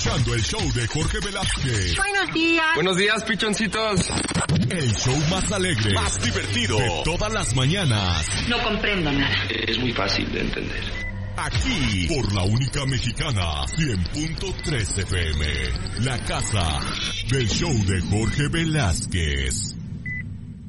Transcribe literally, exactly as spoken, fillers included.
escuchando el show de Jorge Velázquez. Buenos días. Buenos días, pichoncitos. El show más alegre, más divertido de todas las mañanas. No comprendo nada. Es muy fácil de entender. Aquí, por la única mexicana, cien punto tres F M. La casa del show de Jorge Velázquez.